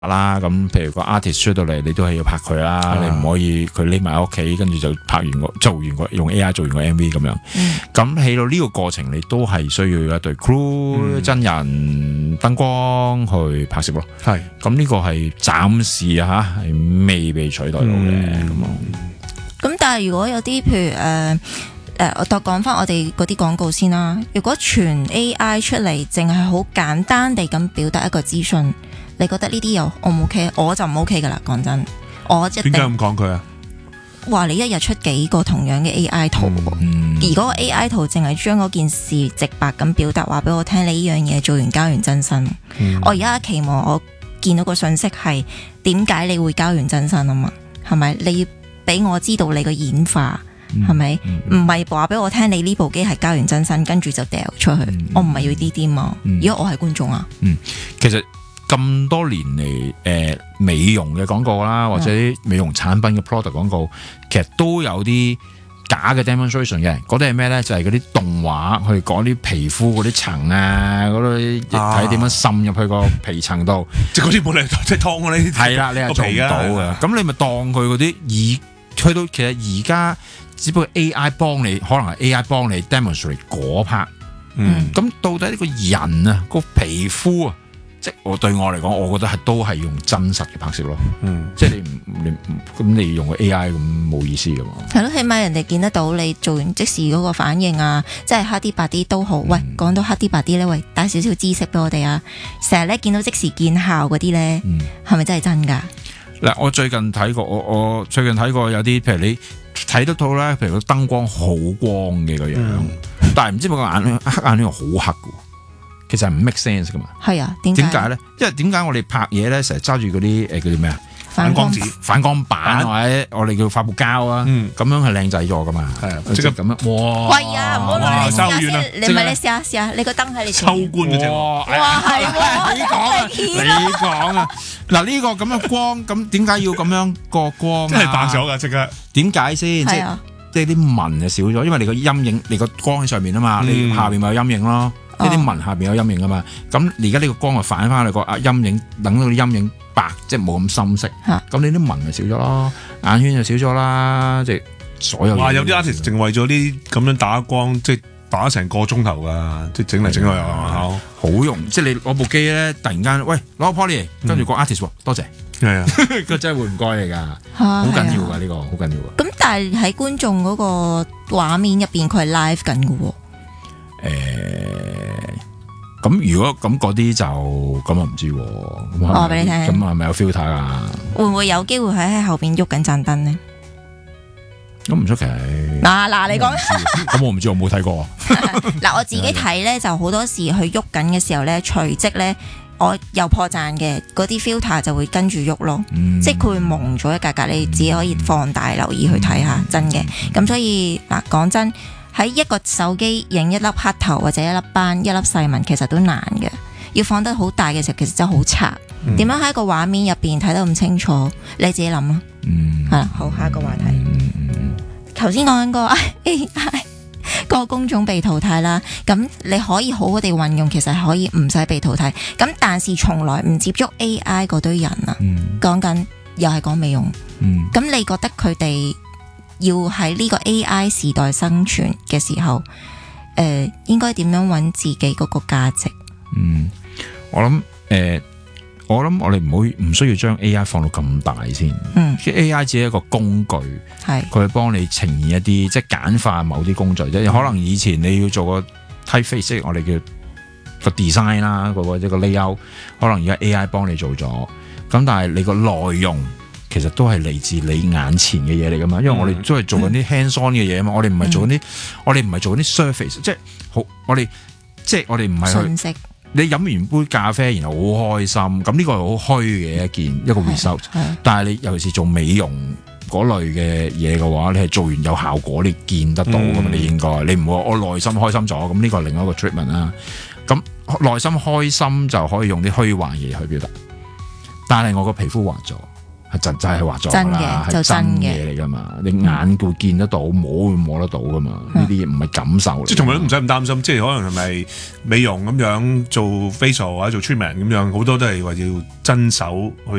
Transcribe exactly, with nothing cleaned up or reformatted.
啦，咁譬如個 artist 出到嚟，你都係要拍佢啦，啊、你唔可以佢匿埋喺屋企，跟住就拍完個做完個用 A I 做完個 M V 咁樣。咁喺到呢個過程，你都係需要一隊 crew、嗯、真人燈光去拍攝咯。係，咁呢個係暫時嚇係未被取代到嘅咁咯。 咁、嗯、但係如果有啲譬如誒誒、呃呃，我當講翻我哋嗰啲廣告先啦。如果全 A I 出嚟，淨係好簡單地咁表達一個資訊。你覺得呢啲又 O 唔 OK？我就唔 OK 噶啦，講真，我一定點解咁講佢啊？話你一日出幾個同樣嘅 A I 圖，嗯、而嗰個 A I 圖淨係將嗰件事直白咁表達，話俾我聽，你呢樣嘢做完交完真身。嗯、我而家期望我見到個信息係點解你會交完真身啊嘛？係咪？你要俾我知道你個演化係咪？唔係話俾我聽你呢部機係交完真身，跟住就掉出去。嗯、我唔係要呢啲嘛。嗯、如果我係觀眾啊， 嗯，其實。咁多年嚟，誒、呃、美容嘅廣告啦，或者啲美容產品嘅 product 廣告，其實都有啲假嘅 demonstration 嘅。嗰啲係咩咧？就係嗰啲動畫去講啲皮膚嗰啲層啊，嗰啲液體點樣滲入去個皮層度。即係嗰啲冇理由即係燙嗰啲。係啦，你係做唔到嘅。咁你咪當佢嗰啲而去到其實而家只不過 A I 幫你，可能係 A I 幫你 demonstrate 嗰 part。嗯。咁到底呢個人啊，個皮膚啊？即係我對我嚟講，我覺得係都係用真實嘅拍攝咯。嗯，即係你唔你咁你用個 A I 咁冇意思噶嘛。 係咯，起碼人哋見得到你做完即時嗰個反應啊，即係黑啲白啲都好。嗯、喂，講到黑啲白啲咧，喂，帶少少知識俾我哋啊。成日咧見到即時見效嗰啲咧，係咪、嗯、真係真㗎？ 嗱，我最近睇過，我我最近睇過有啲，譬如你睇得到咧，譬如個燈光好光嘅個樣，嗯、但係唔知點解個眼黑眼圈好黑㗎。其實係唔 make sense 噶嘛？係啊，點解咧？因為點解我哋拍嘢咧，成日揸住嗰啲誒叫做咩啊？ 反光紙、 反光板或者我哋叫發泡膠啊，咁樣係靚仔咗噶嘛？係啊，即刻咁樣哇！ 喂啊，唔好攞你試下先，你唔係你試下試下，你個燈喺你秋官嗰隻， 哇係喎， 你講啊，你講啊，嗱呢個咁嘅光，咁點解要咁樣個光？ 真係扮咗噶，即刻點解先？ 即係即係啲紋就少咗，因為你個陰影，你個光喺上面啊嘛，你下邊咪有陰影咯。呢啲紋下邊有陰影噶嘛，咁而家呢個光就反翻嚟個陰影，等到啲陰影白，即係冇咁深色，咁、啊、你啲紋咪少咗咯，眼圈就少咗啦，即係所有。 哇！有啲 artist 淨為咗啲咁樣打光，即係打成個鐘頭噶，即係整嚟整去又好用。即係你攞部機咧，突然間喂攞個 poly，跟住個 artist 多謝，係啊，佢真係會唔該你噶，好緊要噶呢個，好緊要噶。 咁但係喺觀眾嗰個畫面入邊，佢係 live 緊噶喎。 誒，咁如果咁嗰啲就咁我唔知，我話俾你聽， 咁係咪有 filter 啊？ 會唔會有機會喺喺後邊喐緊盞燈呢？ 咁唔出奇。 嗱嗱，你講， 咁我唔知，我冇睇過。 嗱，我自己睇咧，就好多時去喐緊嘅時候咧，隨即咧，我有破綻嘅嗰啲 filter 就會跟住喐咯，即係佢會蒙咗一格格，你自己可以放大留意去睇下，真嘅。咁所以嗱，講真。喺一個手機影一粒黑頭或者一粒斑一粒細紋其實都難嘅，要放得好大嘅時候其實真係好差。點、嗯、樣喺一個畫面入邊睇得咁清楚？你自己諗啊。嗯，係啦，好，下一個話題。頭先講緊個 A I 個工種被淘汰啦，咁你可以好好地運用，其實係可以唔使被淘汰。咁但是從來唔接觸 A I 嗰堆人啊，講緊、嗯、又係講美容。咁、嗯、你覺得佢哋要喺呢個 A I 時代生存嘅時候，誒、呃，應該點樣揾自己嗰個價值？ 嗯，我諗，誒、呃，我諗我哋唔好唔需要將 A I 放到咁大先。嗯，即係 A I 只係一個工具，係佢幫你呈現一啲即係簡化某啲工序啫。嗯、可能以前你要做個 typeface，我哋叫個 design 啦，嗰個一個 layout，可能而家 A I 幫你做咗。咁但係你個內容。其實都係嚟自你眼前嘅嘢嚟噶嘛，因為我哋都係做緊啲 hands on 嘅嘢啊嘛，我哋唔係做緊啲，嗯、我哋唔係做緊啲 surface， 即係好，我哋即係我哋唔係去。息你飲完杯咖啡，然後好開心，咁呢個係好虛嘅一件一個 result。但係你尤其是做美容嗰類嘅嘢嘅話，你係做完有效果，你見得到噶嘛？嗯、你應該，你唔會我內心開心咗，咁呢個係另外一個 treatment 啦。咁內心開心就可以用啲虛幻嘢去表達，但係我個皮膚滑咗。 係真真係畫作真啦， 嘅就真嘅嘢嚟㗎嘛，你眼會見得到，摸會摸得到㗎嘛，呢啲唔係感受嚟。 即係同埋都唔使咁擔心，即係可能係咪美容咁樣做 facial 或者做 treatment 咁樣，好多都係話要真手去。